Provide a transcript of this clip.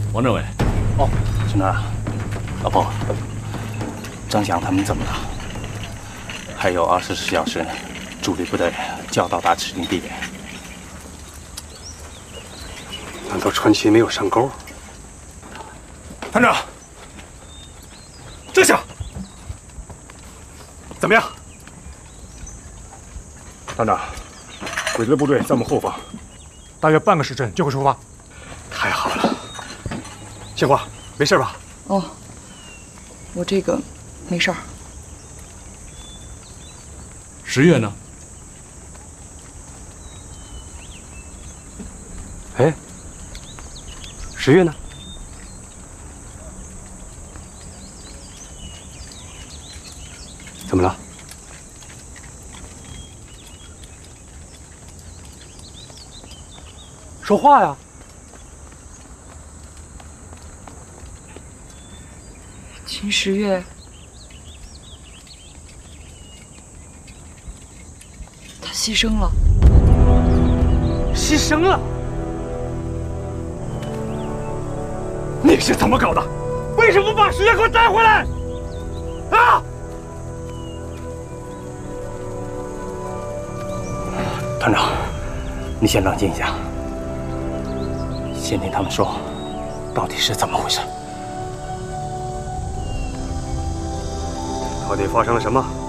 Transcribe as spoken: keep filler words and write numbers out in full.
王政委。 哦，春春啊，老婆，张翔他们怎么了？还有二十四小时，主力部队就要到达指定地点。 难道川崎没有上钩？ 团长，这下怎么样？团长，鬼子的部队在我们后方，大约半个时辰就会出发。 太好了，杏花，没事吧？ 哦，我这个没事儿。 十月呢？ 哎，十月呢？怎么了？说话呀！ 秦十月，他牺牲了。 牺牲了？ 你是怎么搞的？为什么不把十月给我带回来？啊！ 团长，你先冷静一下，先听他们说，到底是怎么回事？ 到底发生了什么？